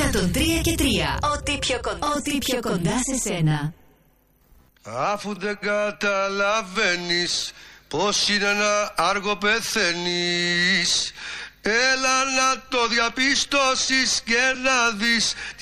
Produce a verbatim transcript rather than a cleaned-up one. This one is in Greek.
εκατόν τρία και τρία. Ό,τι πιο κοντά, Ό,τι πιο κοντά σε σένα. Αφού δεν καταλαβαίνεις πως είναι ένα άργο πεθαίνεις, έλα να το διαπιστώσεις και να δεις